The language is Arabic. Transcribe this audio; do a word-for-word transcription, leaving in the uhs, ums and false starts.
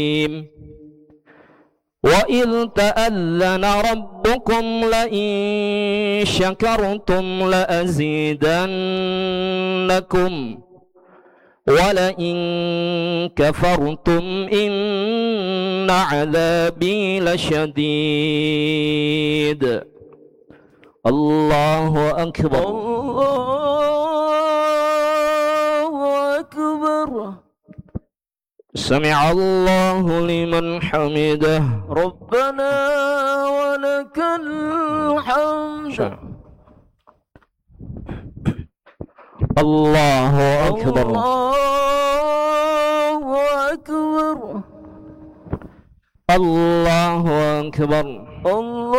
وإذ تأذن ربكم لئن شكرتم لأزيدنكم ولئن كفرتم إن عذابي لشديد. الله أكبر. الله أكبر. سمع الله لمن حمده. ربنا ولك الحمد. الله أكبر. الله أكبر. الله أكبر. الله